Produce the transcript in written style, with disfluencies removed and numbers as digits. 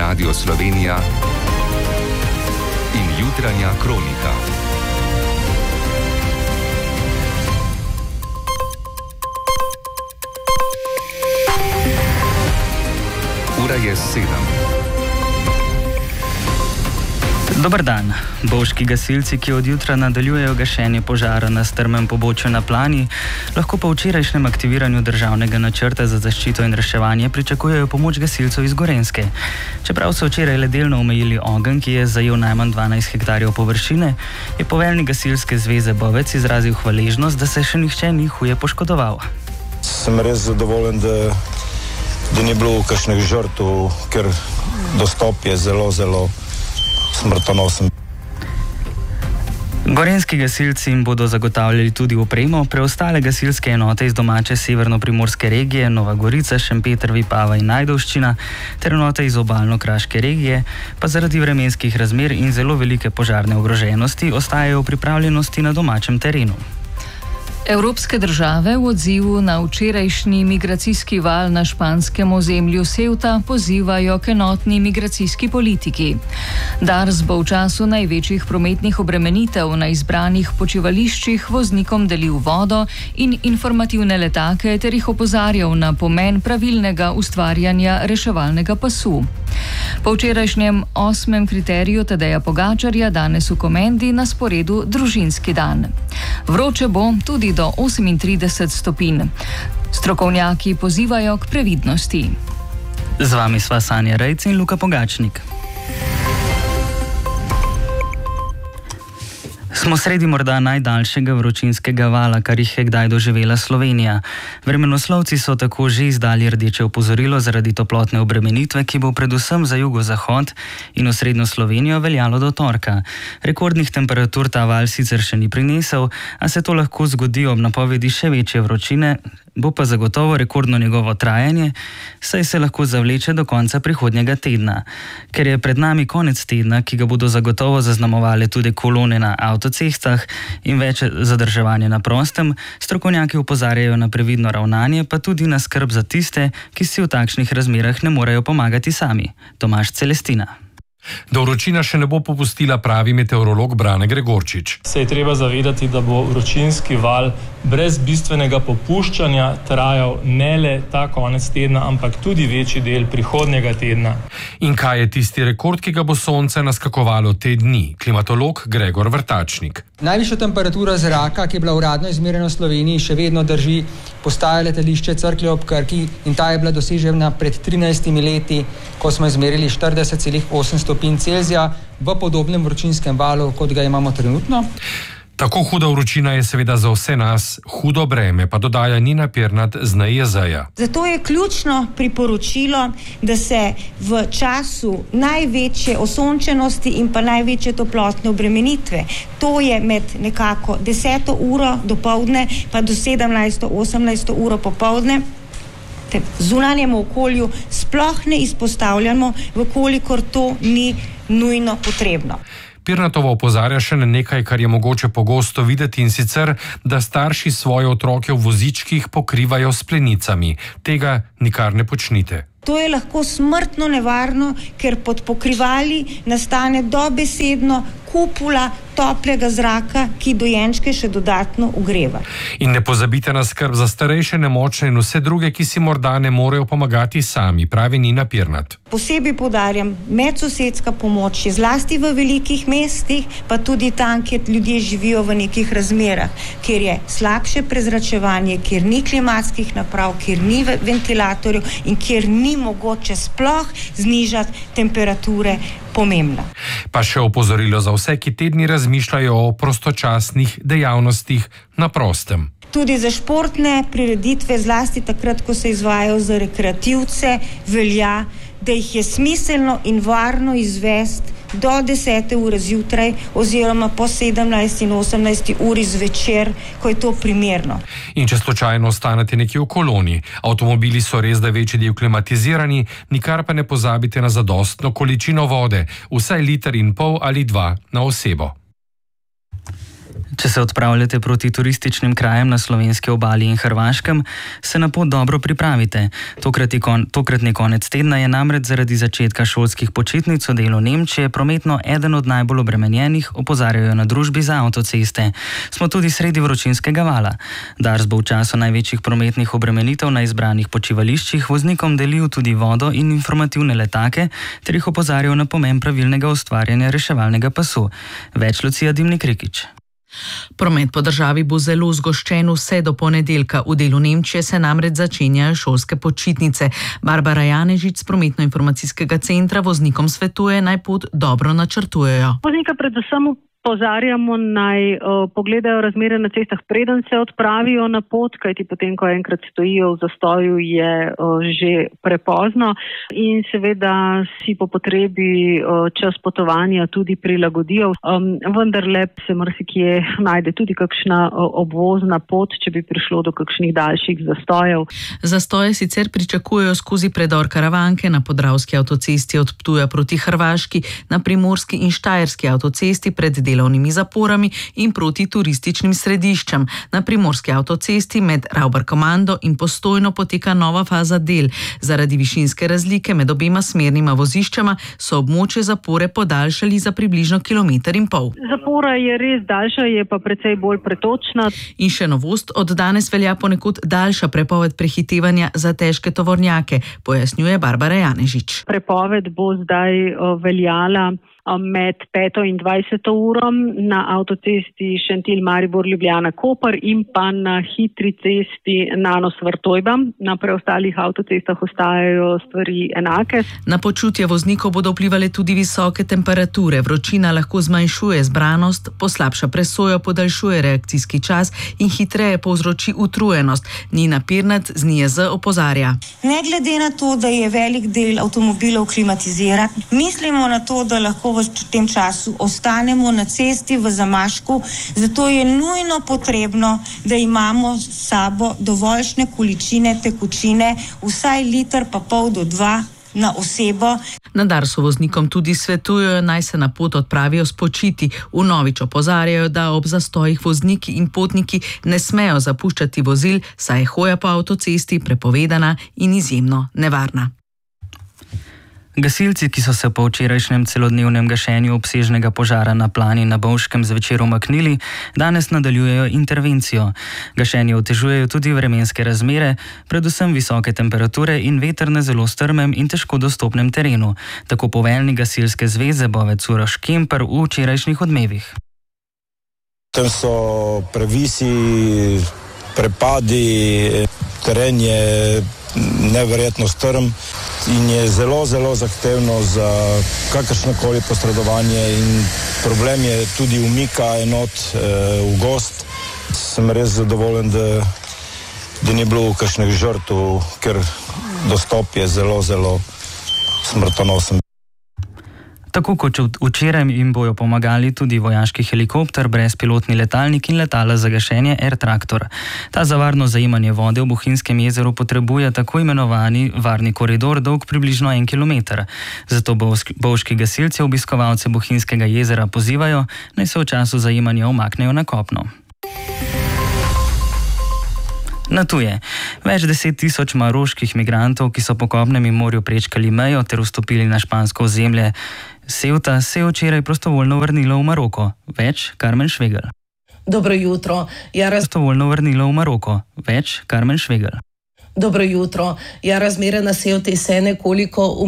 Radio Slovenija in jutranja kronika. Ura je 7. Dober dan. Bovški gasilci, ki od jutra nadaljujejo gašenje požara na strmem pobočju na Plani, lahko po včerajšnjem aktiviranju državnega načrta za zaščito in reševanje pričakujejo pomoč gasilcev iz Gorenjske. Čeprav so včeraj le delno omejili ogenj, ki je zajel najmanj 12 hektarjev površine, je poveljnik Gasilske zveze Bovec izrazil hvaležnost, da se še nihče ni huje poškodoval. Sem res zadovoljen, da ni bilo kakšnih žrtev, ker dostop je zelo smrtonosen. Gorenjski gasilci jim bodo zagotavljali tudi opremo, preostale gasilske enote iz domače severno-primorske regije, Nova Gorica, Šempeter, Vipava in Ajdovščina, ter enote iz obalno-kraške regije, pa zaradi vremenskih razmer in zelo velike požarne ogroženosti ostajajo v pripravljenosti na domačem terenu. Evropske države v odzivu na včerajšnji migracijski val na španskem ozemlju Ceuta pozivajo k enotni migracijski politiki. Dars bo v času največjih prometnih obremenitev na izbranih počivališčih voznikom delil vodo in informativne letake ter jih opozarjal na pomen pravilnega ustvarjanja reševalnega pasu. Po včerajšnjem 8. kriteriju Tadeja Pogačarja danes v Komendi na sporedu družinski dan. Vroče bo tudi do 38 stopinj. Strokovnjaki pozivajo k previdnosti. Z vami sva Sanja Rejc in Luka Pogačnik. Smo sredi morda najdaljšega vročinskega vala, kar jih je kdaj doživela Slovenija. Vremenoslovci so tako že izdali rdeče opozorilo zaradi toplotne obremenitve, ki bo predvsem za jugozahod in osrednjo Slovenijo veljalo do torka. Rekordnih temperatur ta val sicer še ni prinesel, a se to lahko zgodi ob napovedi še večje vročine, bo pa zagotovo rekordno njegovo trajanje, saj se lahko zavleče do konca prihodnjega tedna. Ker je pred nami konec tedna, ki ga bodo zagotovo zaznamovale tudi kolone na avtocestah in več zadrževanja na prostem, strokovnjaki opozarjajo na previdno ravnanje, pa tudi na skrb za tiste, ki si v takšnih razmerah ne morejo pomagati sami. Tomaž Celestina. Da vročina še ne bo popustila, pravi meteorolog Brane Gregorčič. Se je treba zavedati, da bo vročinski val brez bistvenega popuščanja trajal ne le ta konec tedna, ampak tudi večji del prihodnjega tedna. In kaj je tisti rekord, ki ga bo sonce naskakovalo te dni? Klimatolog Gregor Vrtačnik. Najvišja temperatura zraka, ki je bila uradno izmerjena v Sloveniji, še vedno drži postaja letališče Cerklje ob Krki in ta je bila dosežena pred 13 leti, ko smo izmerili 40,8 stopinj Celzija v podobnem vročinskem valu, kot ga imamo trenutno. Tako huda vročina je seveda za vse nas, hudo breme, pa dodaja Nina Pirnat z NIJZ-ja. Zato je ključno priporočilo, da se v času največje osončenosti in pa največje toplotne obremenitve, to je med nekako 10. uro dopoldne pa do 17-18 uro popoldne, zunanjemu okolju sploh ne izpostavljamo, vkolikor to ni nujno potrebno. Pirnatova opozarja še na nekaj, kar je mogoče pogosto videti, in sicer, da starši svoje otroke v vozičkih pokrivajo s plenicami. Tega nikar ne počnite. To je lahko smrtno nevarno, ker pod pokrivali nastane dobesedno kupula toplega zraka, ki dojenčke še dodatno ogreva. In ne pozabite na skrb za starejše, nemočne in vse druge, ki si morda ne morejo pomagati sami, pravi Nina Pirnat. Posebej poudarjam, medsosedska pomoč je zlasti v velikih mestih, pa tudi tam, kjer ljudje živijo v nekih razmerah, kjer je slabše prezračevanje, kjer ni klimatskih naprav, kjer ni ventilatorjev in kjer ni mogoče sploh znižati temperature, pomembna. Pa še opozorilo za vse, ki te dni razmišljajo o prostočasnih dejavnostih na prostem. Tudi za športne prireditve, zlasti takrat, ko se izvajajo za rekreativce, velja, da jih je smiselno in varno izvesti do 10. ure zjutraj oziroma po 17. in 18. uri zvečer, ko je to primerno. In če slučajno ostanete nekje v koloni, avtomobili so res da večji del klimatizirani, nikar pa ne pozabite na zadostno količino vode, vsaj 1,5 ali 2 na osebo. Če se odpravljate proti turističnim krajem na slovenski obali in Hrvaškem, se na pot dobro pripravite. Tokratni konec tedna je namreč zaradi začetka šolskih počitnic v delu Nemčije prometno eden od najbolj obremenjenih, opozarjajo na družbi za avtoceste. Smo tudi sredi vročinskega vala. Dars bo v času največjih prometnih obremenitev na izbranih počivališčih voznikom delil tudi vodo in informativne letake, ter jih opozarjal na pomen pravilnega ustvarjanja reševalnega pasu. Več Lucija Dimnik Rikič. Promet po državi bo zelo zgoščen vse do ponedeljka. V delu Nemčije se namreč začenjajo šolske počitnice. Barbara Janežič z Prometno-informacijskega centra voznikom svetuje, naj pot dobro načrtujejo. Voznika predvsem opozarjamo, naj pogledajo razmere na cestah, preden se odpravijo na pot, kajti potem, ko enkrat stojijo v zastoju, je že prepozno, in seveda si po potrebi čas potovanja tudi prilagodijo. Vendarle se marsikje najde tudi kakšna obvozna pot, če bi prišlo do kakšnih daljših zastojev. Zastoje sicer pričakujejo skozi predor Karavanke na Podravski avtocesti od Ptuja proti Hrvaški, na Primorski in Štajerski avtocesti pred delovnimi zaporami in proti turističnim središčem. Na Primorski avtocesti med Ravbar-Komando in Postojno poteka nova faza del. Zaradi višinske razlike med obema smernima voziščama so območje zapore podaljšali za približno 1,5 km. Zapora je res daljša, je pa precej bolj pretočna. In še novost, od danes velja ponekod daljša prepoved prehitevanja za težke tovornjake, pojasnjuje Barbara Janežič. Prepoved bo zdaj veljala med 5. in 20. uro na avtocesti Šentilj-Maribor-Ljubljana-Koper in pa na hitri cesti Nanos-Vrtojba. Na preostalih avtocestah ostajajo stvari enake. Na počutje voznikov bodo vplivali tudi visoke temperature. Vročina lahko zmanjšuje zbranost, poslabša presojo, podaljšuje reakcijski čas in hitreje povzroči utrujenost. Nina Pirnat z NIJZ opozarja. Ne glede na to, da je velik del avtomobilov klimatiziran, mislimo na to, da lahko v tem času ostanemo na cesti v zamašku, zato je nujno potrebno, da imamo s sabo dovoljšne količine tekočine, vsaj 1,5 do 2 na osebo. Na Darsu voznikom tudi svetujejo, naj se na pot odpravijo spočiti. Vnovič opozarjajo, da ob zastojih vozniki in potniki ne smejo zapuščati vozil, saj je hoja po avtocesti prepovedana in izjemno nevarna. Gasilci, ki so se po včerajšnjem celodnevnem gašenju obsežnega požara na Plani na Bovškem zvečer umaknili, danes nadaljujejo intervencijo. Gašenje otežujejo tudi vremenske razmere, predvsem visoke temperature in veter na zelo strmem in težko dostopnem terenu. Tako poveljnik Gasilske zveze Bovec Uroš Kemper v včerajšnjih Odmevih. Tam so previsi, prepadi, teren je neverjetno strm in je zelo, zelo zahtevno za kakršnokoli posredovanje in problem je tudi umika enot v gozd. Sem res zadovoljen, da ni bilo kakšnih žrtev, ker dostop je zelo, zelo smrtonosen. Tako kot včeraj jim bojo pomagali tudi vojaški helikopter, brezpilotni letalnik in letala za gašenje Air Traktor. Ta za varno zajemanje vode v Bohinjskem jezeru potrebuje tako imenovani varni koridor dolg približno 1 kilometer. Zato bovški gasilci obiskovalce Bohinjskega jezera pozivajo, naj se v času zajemanja umaknejo na kopno. Na tuje. Več 10.000 maroških migrantov, ki so po kopnem in morju prečkali mejo ter vstopili na špansko ozemlje Ceuta, se je včeraj prostovoljno vrnilo v Maroko. Več Karmen Švegel. Dobro jutro. Prostovoljno vrnilo v Maroko. Več Karmen Švegel. Dobro jutro. Razmere na Ceuti se nekoliko